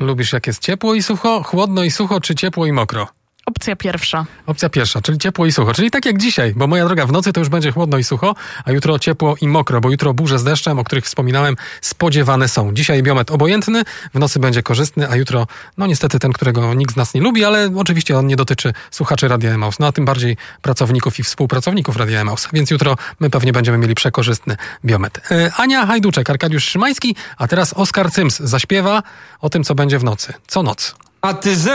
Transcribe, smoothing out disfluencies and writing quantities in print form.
Lubisz jak jest ciepło i sucho, chłodno i sucho, czy ciepło i mokro? Opcja pierwsza. Opcja pierwsza, czyli ciepło i sucho. Czyli tak jak dzisiaj, bo moja droga, w nocy to już będzie chłodno i sucho, a jutro ciepło i mokro, bo jutro burze z deszczem, o których wspominałem, spodziewane są. Dzisiaj biometr obojętny, w nocy będzie korzystny, a jutro, no niestety ten, którego nikt z nas nie lubi, ale oczywiście on nie dotyczy słuchaczy Radia Emaus, no a tym bardziej pracowników i współpracowników Radia Emaus. Więc jutro my pewnie będziemy mieli przekorzystny biometr. Ania Hajduczek, Arkadiusz Szymański, a teraz Oskar Cyms zaśpiewa o tym, co będzie w nocy. Co noc. A ty